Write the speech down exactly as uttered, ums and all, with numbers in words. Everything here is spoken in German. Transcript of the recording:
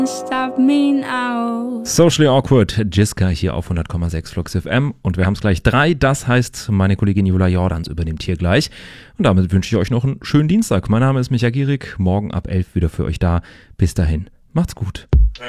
Stop me now. Socially Awkward, Jiska hier auf hundert Komma sechs Flux F M und wir haben es gleich drei, das heißt meine Kollegin Julia Jordans übernimmt hier gleich und damit wünsche ich euch noch einen schönen Dienstag. Mein Name ist Micha Gierig, morgen ab elf wieder für euch da. Bis dahin, macht's gut.